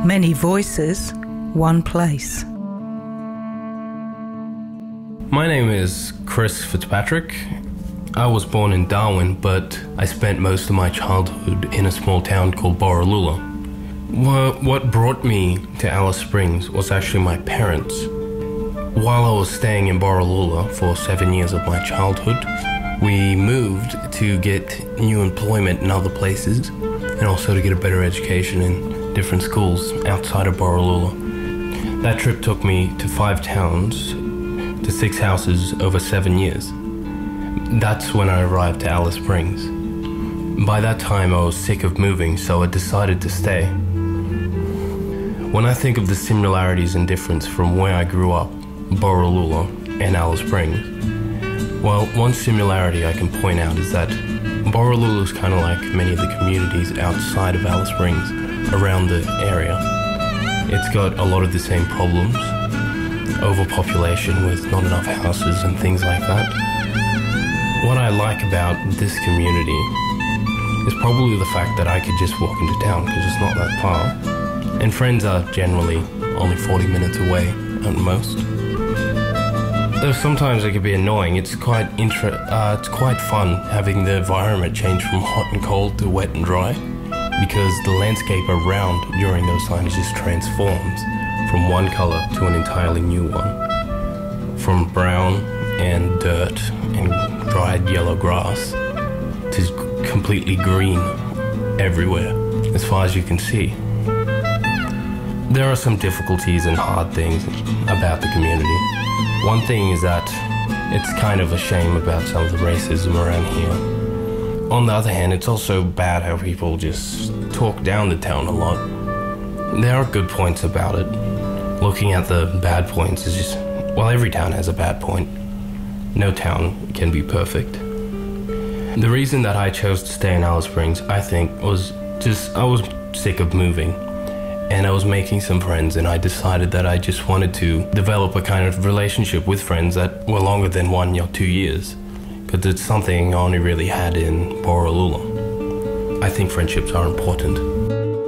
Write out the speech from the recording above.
Many voices, one place. My name is Chris Fitzpatrick. I was born in Darwin, but I spent most of my childhood in a small town called Borroloola. What brought me to Alice Springs was actually my parents. While I was staying in Borroloola for 7 years of my childhood, we moved to get new employment in other places and also to get a better education in different schools outside of Borroloola. That trip took me to 5 towns, to 6 houses over 7 years. That's when I arrived to Alice Springs. By that time I was sick of moving, so I decided to stay. When I think of the similarities and difference from where I grew up, Borroloola and Alice Springs, well, one similarity I can point out is that Borroloola is kind of like many of the communities outside of Alice Springs around the area. It's got a lot of the same problems, overpopulation with not enough houses and things like that. What I like about this community is probably the fact that I could just walk into town because it's not that far. And friends are generally only 40 minutes away at most. Though sometimes it can be annoying, it's quite fun having the environment change from hot and cold to wet and dry, because the landscape around during those times just transforms from one color to an entirely new one. From brown and dirt and dried yellow grass to completely green everywhere, as far as you can see. There are some difficulties and hard things about the community. One thing is that it's kind of a shame about some of the racism around here. On the other hand, it's also bad how people just talk down the town a lot. There are good points about it. Looking at the bad points is just, well, every town has a bad point. No town can be perfect. The reason that I chose to stay in Alice Springs, I think, was just I was sick of moving. And I was making some friends, and I decided that I just wanted to develop a kind of relationship with friends that were longer than 1 or 2 years. Because it's something I only really had in Borroloola. I think friendships are important.